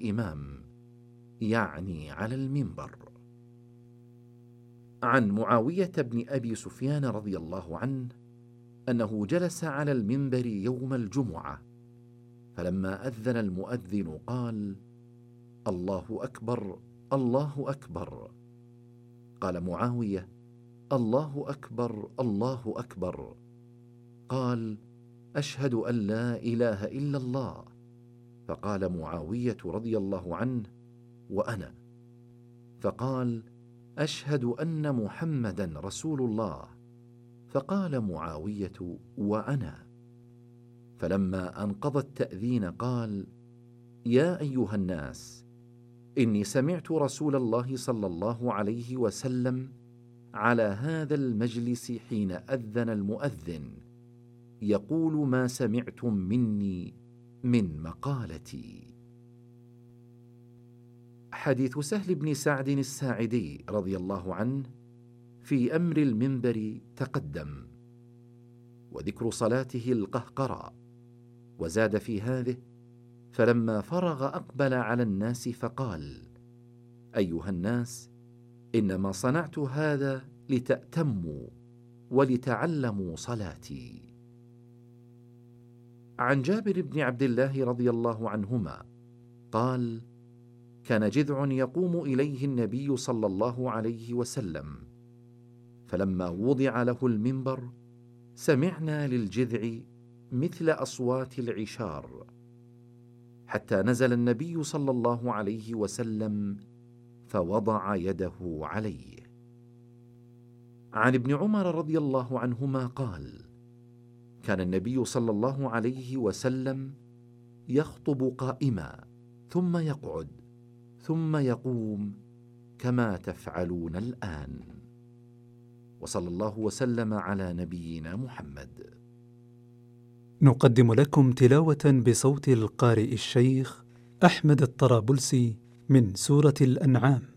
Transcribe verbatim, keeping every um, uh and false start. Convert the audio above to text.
الإمام، يعني على المنبر. عن معاوية بن أبي سفيان رضي الله عنه أنه جلس على المنبر يوم الجمعة، فلما أذن المؤذن قال: الله أكبر، الله أكبر. قال معاوية: الله أكبر، الله أكبر. قال: أشهد أن لا إله إلا الله. فقال معاوية رضي الله عنه: وأنا. فقال: أشهد أن محمدا رسول الله. فقال معاوية: وأنا. فلما أنقضى التأذين قال: يا أيها الناس، إني سمعت رسول الله صلى الله عليه وسلم على هذا المجلس حين أذن المؤذن يقول ما سمعتم مني من مقالتي. حديث سهل بن سعد الساعدي رضي الله عنه في أمر المنبر تقدم، وذكر صلاته القهقرى. وزاد في هذه: فلما فرغ أقبل على الناس فقال: أيها الناس، إنما صنعت هذا لتأتموا ولتعلموا صلاتي. عن جابر بن عبد الله رضي الله عنهما قال: كان جذع يقوم إليه النبي صلى الله عليه وسلم، فلما وضع له المنبر سمعنا للجذع مثل أصوات العشار، حتى نزل النبي صلى الله عليه وسلم فوضع يده عليه. عن ابن عمر رضي الله عنهما قال: كان النبي صلى الله عليه وسلم يخطب قائما، ثم يقعد، ثم يقوم، كما تفعلون الآن. وصلى الله وسلم على نبينا محمد. نقدم لكم تلاوة بصوت القارئ الشيخ أحمد الطرابلسي من سورة الأنعام.